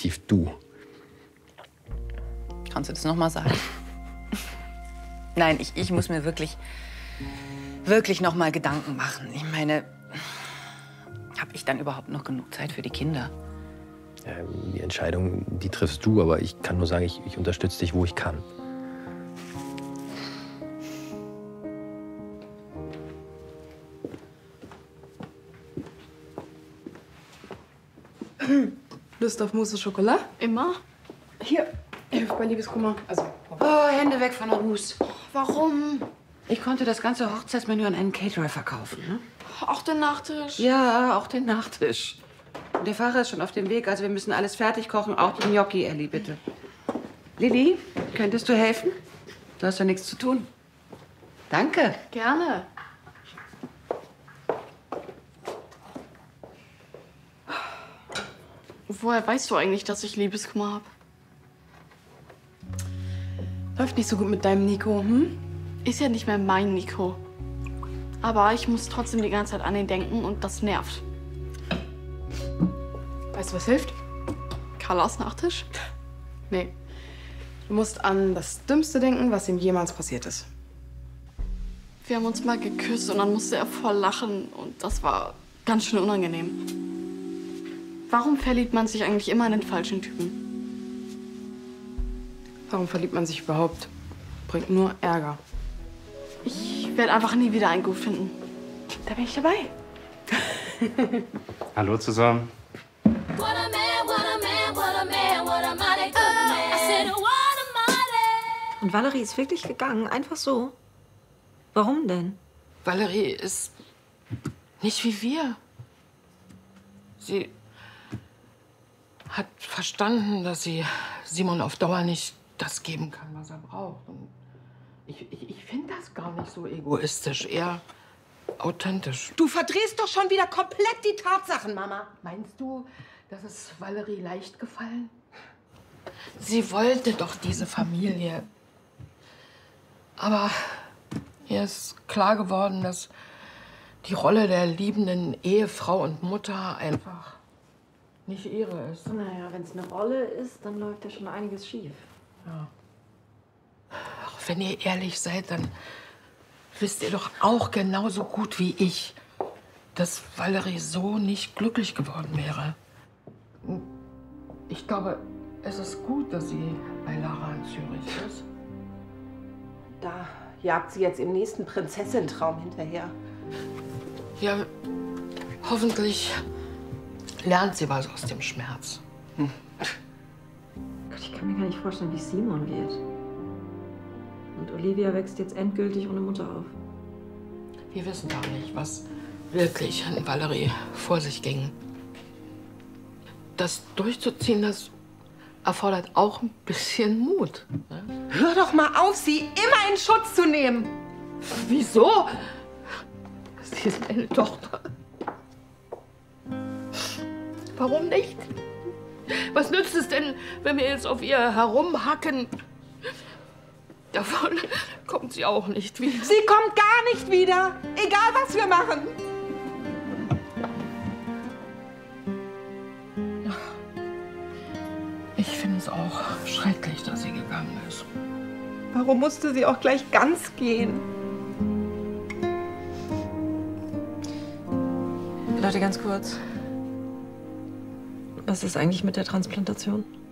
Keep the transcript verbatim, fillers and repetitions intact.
definitiv du. Kannst du das noch mal sagen? Nein, ich, ich muss mir wirklich, wirklich noch mal Gedanken machen. Ich meine, habe ich dann überhaupt noch genug Zeit für die Kinder? Ja, die Entscheidung, die triffst du, aber ich kann nur sagen, ich, ich unterstütze dich, wo ich kann. Lust auf Mousse au Chocolat? Immer? Hier, hilft bei Liebeskummer. Also, Oh, Hände weg von der Mousse. Warum? Ich konnte das ganze Hochzeitsmenü an einen Caterer verkaufen. Ne? Auch den Nachtisch? Ja, auch den Nachtisch. Und der Fahrer ist schon auf dem Weg, also wir müssen alles fertig kochen. Auch die Gnocchi, Elli, bitte. Lilli, könntest du helfen? Du hast ja nichts zu tun. Danke. Gerne. Woher weißt du eigentlich, dass ich Liebeskummer habe? läuft nicht so gut mit deinem Nico, hm? Ist ja nicht mehr mein Nico. Aber ich muss trotzdem die ganze Zeit an ihn denken und das nervt. Weißt du, was hilft? Carlas Nachtisch? Nee. Du musst an das Dümmste denken, was ihm jemals passiert ist. Wir haben uns mal geküsst und dann musste er voll lachen und das war ganz schön unangenehm. Warum verliebt man sich eigentlich immer in den falschen Typen? Warum verliebt man sich überhaupt? Bringt nur Ärger. Ich werde einfach nie wieder einen gut finden. Da bin ich dabei. Hallo zusammen. Und Valerie ist wirklich gegangen, einfach so? Warum denn? Valerie ist nicht wie wir. Sie hat verstanden, dass sie Simon auf Dauer nicht das geben kann, was er braucht. Und ich ich, ich finde das gar nicht so egoistisch, eher authentisch. Du verdrehst doch schon wieder komplett die Tatsachen, Mama. Meinst du, das ist Valerie leicht gefallen? Sie wollte doch diese Familie. Aber ihr ist klar geworden, dass die Rolle der liebenden Ehefrau und Mutter einfach nicht ihre ist. Naja, wenn es eine Rolle ist, dann läuft ja schon einiges schief. Ja. Ach, wenn ihr ehrlich seid, dann wisst ihr doch auch genauso gut wie ich, dass Valerie so nicht glücklich geworden wäre. Ich glaube, es ist gut, dass sie bei Lara in Zürich ist. Da jagt sie jetzt im nächsten Prinzessin-Traum hinterher. Ja, hoffentlich lernt sie was aus dem Schmerz. Hm. Gott, ich kann mir gar nicht vorstellen, wie es Simon geht. Und Olivia wächst jetzt endgültig ohne Mutter auf. Wir wissen gar nicht, was wirklich an Valerie vor sich ging. Das durchzuziehen, das erfordert auch ein bisschen Mut. Ne? Hör doch mal auf, sie immer in Schutz zu nehmen. Wieso? Sie ist meine Tochter. Warum nicht? Was nützt es denn, wenn wir jetzt auf ihr herumhacken? Davon kommt sie auch nicht wieder. Sie kommt gar nicht wieder, egal was wir machen. Ich finde es auch schrecklich, dass sie gegangen ist. Warum musste sie auch gleich ganz gehen? Leute, ganz kurz. Was ist eigentlich mit der Transplantation?